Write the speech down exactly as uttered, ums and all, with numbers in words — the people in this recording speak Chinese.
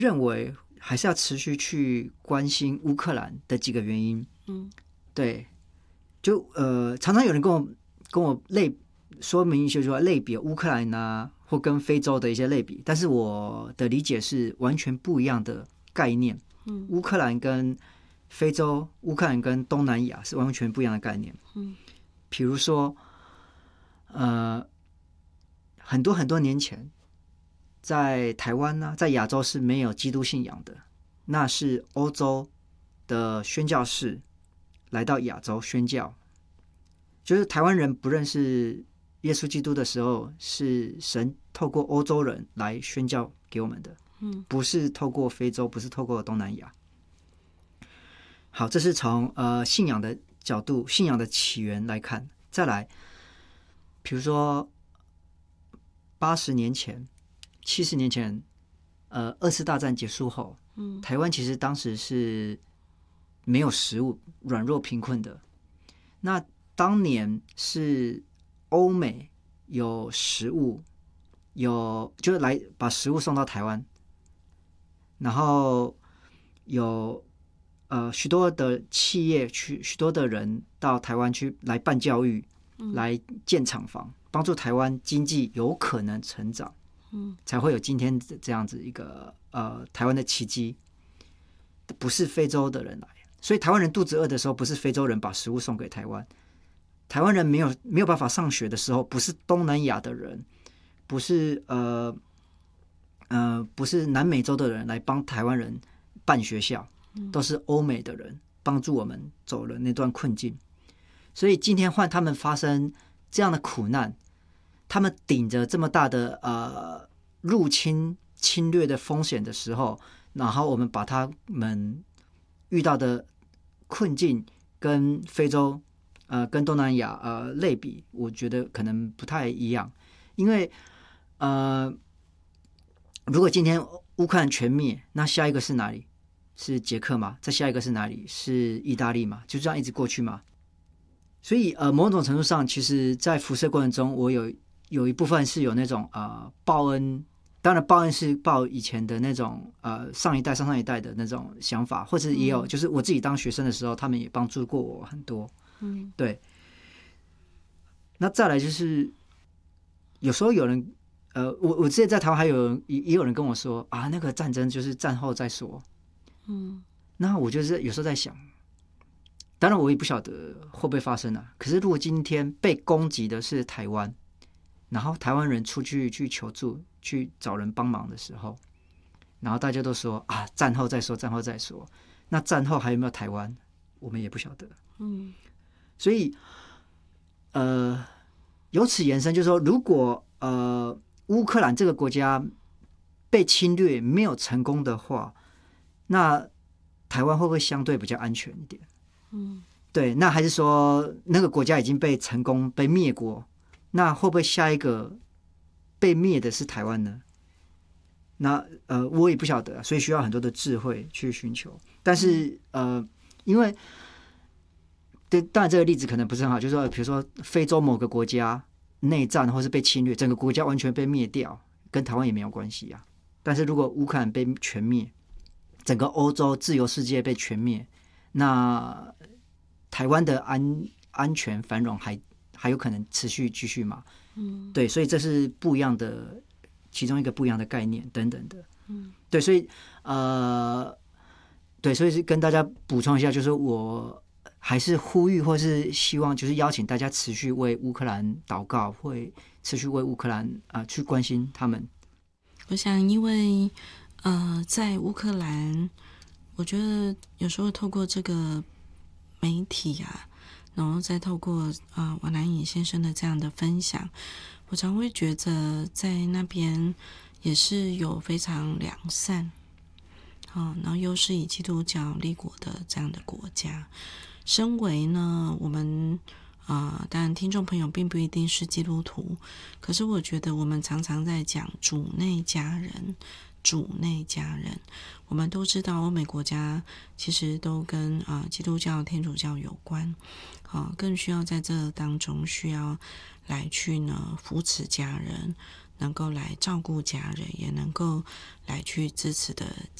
认为还是要持续去关心乌克兰的几个原因。 嗯， 对，就呃，常常有人跟我跟我类说明一些说类比乌克兰啊，或跟非洲的一些类比，但是我的理解是完全不一样的概念。 嗯， 乌克兰跟非洲、乌克兰跟东南亚是完全不一样的概念。 嗯， 比如说，呃，很多很多年前，在台湾呢、啊，在亚洲是没有基督信仰的，那是欧洲的宣教士来到亚洲宣教，就是台湾人不认识耶稣基督的时候，是神透过欧洲人来宣教给我们的， 嗯， 不是透过非洲，不是透过东南亚。好，这是从呃信仰的角度、信仰的起源来看。再来，比如说八十年前、七十年前，呃，二次大战结束后， 嗯， 台湾其实当时是没有食物、软弱贫困的。那当年是欧美有食物，有就是来把食物送到台湾，然后有呃许多的企业去，许多的人到台湾去来办教育， 嗯， 来建厂房，帮助台湾经济有可能成长， 嗯， 才会有今天这样子一个呃台湾的奇迹。不是非洲的人来，所以台湾人肚子饿的时候，不是非洲人把食物送给台湾。台湾人没有没有办法上学的时候，不是东南亚的人，不是呃呃不是南美洲的人来帮台湾人办学校，都是欧美的人帮助我们走了那段困境。所以今天换他们发生这样的苦难，他们顶着这么大的呃入侵侵略的风险的时候，然后我们把他们遇到的困境跟非洲呃跟东南亚呃类比，我觉得可能不太一样。因为呃如果今天乌克兰全灭，那下一个是哪里？是捷克吗？再下一个是哪里？是意大利吗？就这样一直过去吗？所以呃某种程度上，其实在辐射过程中，我有有一部分是有那种呃报恩。当然，报恩是报以前的那种呃上一代、上上一代的那种想法，或者也有、嗯、就是我自己当学生的时候，他们也帮助过我很多。 嗯， 对。那再来就是有时候有人呃，我我之前在台湾还有人也也有人跟我说啊，那个战争就是战后再说。 嗯， 那我就是有时候在想，当然我也不晓得会不会发生啊。可是如果今天被攻击的是台湾，然后台湾人出去去求助，去找人帮忙的时候，然后大家都说啊，战后再说，战后再说。那战后还有没有台湾，我们也不晓得。 嗯， 所以，呃，由此延伸，就是说，如果呃乌克兰这个国家被侵略没有成功的话，那台湾会不会相对比较安全一点？ 嗯， 对，那还是说那个国家已经被成功被灭国？那会不会下一个被灭的是台湾呢？那呃，我也不晓得，所以需要很多的智慧去寻求。但是呃，因为对，当然这个例子可能不是很好，就是说，比如说非洲某个国家内战或是被侵略，整个国家完全被灭掉，跟台湾也没有关系啊。但是如果乌克兰被全灭，整个欧洲自由世界被全灭，那台湾的安安全繁荣还还有可能持续继续嘛？ 嗯， 对，所以这是不一样的，其中一个不一样的概念等等的。 嗯， 对，所以呃，对，所以是跟大家补充一下，就是我还是呼吁或是希望，就是邀请大家持续为乌克兰祷告，会持续为乌克兰啊、呃、去关心他们。 我想，因为呃，在乌克兰，我觉得有时候透过这个媒体啊。然后再透过啊、呃、王南颖先生的这样的分享，我常会觉得在那边也是有非常良善，啊、哦，然后又是以基督教立国的这样的国家。身为呢我们啊、呃，当然听众朋友并不一定是基督徒，可是我觉得我们常常在讲主内家人。主内家人，我们都知道欧美国家其实都跟啊、呃、基督教、天主教有关，啊、呃，更需要在这当中需要来去呢扶持家人， 能够来照顾家人，也能够来去支持的